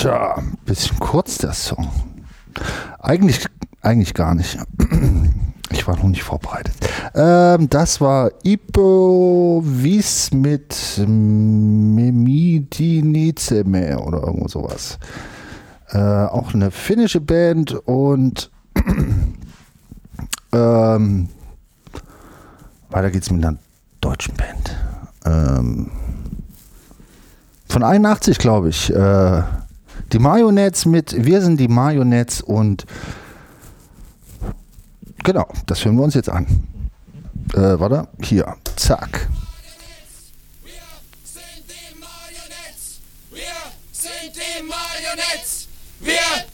Tja, ein bisschen kurz der Song. Eigentlich gar nicht. Ich war noch nicht vorbereitet. Das war Ipo Vis mit Memidinizeme oder irgendwo sowas. Auch eine finnische Band und weiter geht's mit einer deutschen Band. Von 81, glaube ich. Die Marionettes mit Wir sind die Marionettes und genau, das hören wir uns jetzt an. Warte, hier, zack.